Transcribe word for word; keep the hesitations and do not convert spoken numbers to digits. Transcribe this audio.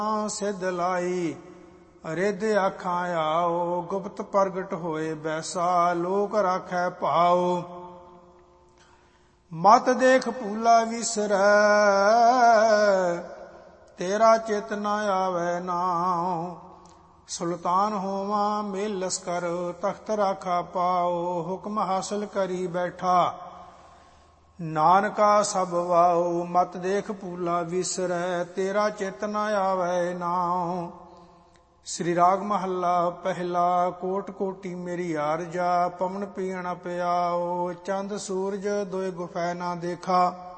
ਸਿੱਧ ਲਾਈ। ਰਿੱਧ ਆਖਾਂ ਆਓ ਗੁਪਤ ਪ੍ਰਗਟ ਹੋਏ ਬੈਸਾ, ਲੋਕ ਰਾਖੈ ਭਾਉ। ਮਤ ਦੇਖ ਭੂਲਾ ਵਿਸਰੈ, ਤੇਰਾ ਚਿਤ ਨ ਆਵੈ ਨਾਉ। ਸੁਲਤਾਨ ਹੋਵਾਂ ਮੇਲ ਲਸਕਰ, ਤਖਤ ਰਾਖਾ ਪਾਉ। ਹੁਕਮ ਹਾਸਲ ਕਰੀ ਬੈਠਾ, ਨਾਨਕਾ ਸਭ ਵਾਉ। ਮਤ ਦੇਖ ਭੂਲਾ ਵਿਸਰੈ, ਤੇਰਾ ਚਿਤ ਨ ਆਵੈ ਨਾਉ। ਸ੍ਰੀ ਰਾਗ ਮਹੱਲਾ ਪਹਿਲਾ। ਕੋਟ ਕੋਟੀ ਮੇਰੀ ਆਰਜਾ, ਪਵਨ ਪੀਣ ਪਿਆਓ। ਚੰਦ ਸੂਰਜ ਦੋਇ ਗੁਫੈ ਨਾ ਦੇਖਾ,